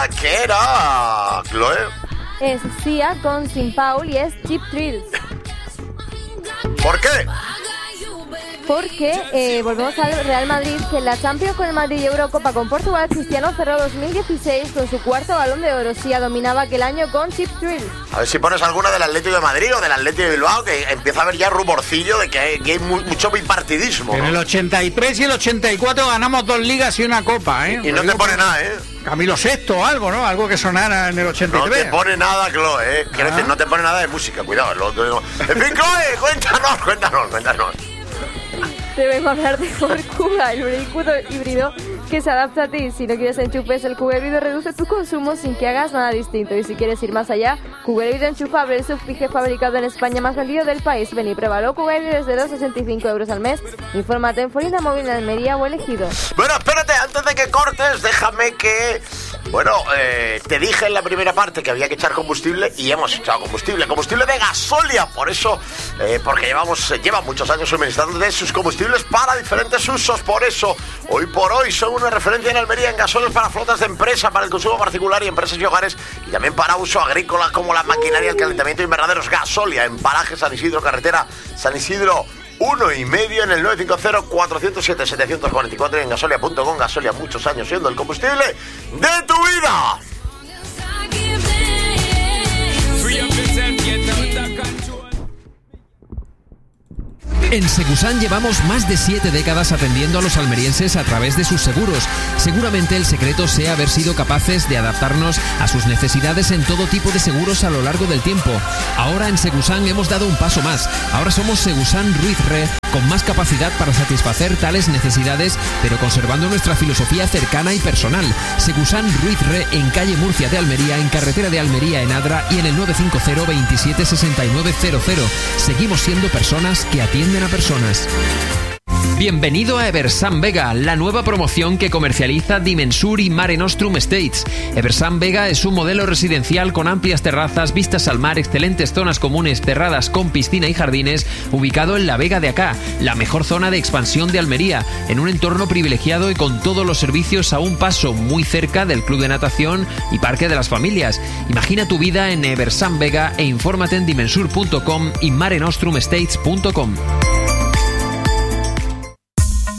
¿qué era, Chloe? Es Sia con Sin Paul y es Cheap Thrills. ¿Por qué? Porque volvemos al Real Madrid, que en la Champions con el Madrid y Eurocopa con Portugal, Cristiano cerró 2016 con su cuarto Balón de Oro. Sia dominaba aquel año con Cheap Thrills. A ver si pones alguna del Atlético de Madrid o del Atlético de Bilbao, que empieza a haber ya rumorcillo de que hay mucho bipartidismo, ¿no? En el 83 y el 84 ganamos 2 ligas y una copa, ¿eh? Y no te pone nada, ¿eh? Camilo VI o algo, ¿no? Algo que sonara en el 83. No te pone nada, Chloe, ¿eh? Quiero decir, no te pone nada de música, cuidado. En fin, Chloe, cuéntanos. Te vengo a hablar de Ford Kuga, el vehículo híbrido que se adapta a ti. Si no quieres enchufes, el Kuga híbrido reduce tu consumo sin que hagas nada distinto. Y si quieres ir más allá, Kuga híbrido enchufable, el subfije fabricado en España más vendido del país. Ven y pruébalo. Kuga híbrido desde 2,65 euros al mes. Infórmate en Florida Móvil en Almería o Elegido. Bueno, espérate, antes de que cortes, déjame que... Bueno, te dije en la primera parte que había que echar combustible y hemos echado combustible de Gasolia, por eso, porque llevan muchos años suministrando de sus combustibles para diferentes usos, por eso, hoy por hoy son una referencia en Almería en gasolios para flotas de empresa, para el consumo particular y empresas y hogares, y también para uso agrícola como la maquinaria, el calentamiento de invernaderos. Gasolia en Paraje San Isidro, carretera San Isidro 1,5 en el 950-407-744 y en gasolia.com. Gasolia, muchos años siendo el combustible de tu vida. En Segusan llevamos más de 7 décadas atendiendo a los almerienses a través de sus seguros. Seguramente el secreto sea haber sido capaces de adaptarnos a sus necesidades en todo tipo de seguros a lo largo del tiempo. Ahora en Segusan hemos dado un paso más. Ahora somos Segusan Ruiz Re, con más capacidad para satisfacer tales necesidades, pero conservando nuestra filosofía cercana y personal. Segusan Ruiz Re en calle Murcia de Almería, en carretera de Almería en Adra y en el 950 27 6900. Seguimos siendo personas que atienden a personas. Bienvenido a Eversan Vega, la nueva promoción que comercializa Dimensur y Mare Nostrum Estates. Eversan Vega es un modelo residencial con amplias terrazas, vistas al mar, excelentes zonas comunes cerradas con piscina y jardines, ubicado en la Vega de Acá, la mejor zona de expansión de Almería, en un entorno privilegiado y con todos los servicios a un paso, muy cerca del club de natación y parque de las familias. Imagina tu vida en Eversan Vega e infórmate en dimensur.com y marenostrumestates.com.